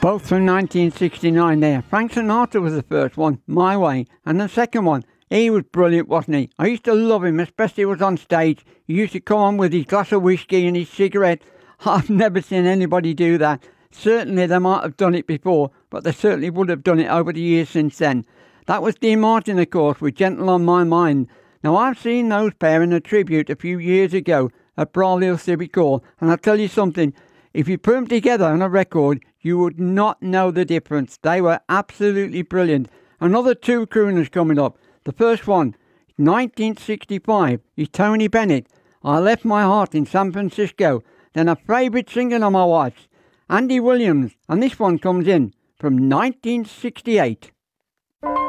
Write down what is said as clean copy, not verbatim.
Both from 1969 there. Frank Sinatra was the first one, My Way, and the second one, he was brilliant, wasn't he? I used to love him, especially when he was on stage. He used to come on with his glass of whiskey and his cigarette. I've never seen anybody do that. Certainly they might have done it before, but they certainly would have done it over the years since then. That was Dean Martin, of course, with Gentle on My Mind. Now, I've seen those pair in a tribute a few years ago at Brawl Hill Civic Hall, and I'll tell you something, if you put them together on a record, you would not know the difference. They were absolutely brilliant. Another two crooners coming up. The first one, 1965, is Tony Bennett, I Left My Heart in San Francisco. Then a favourite singer of my wife's, Andy Williams, and this one comes in from 1968.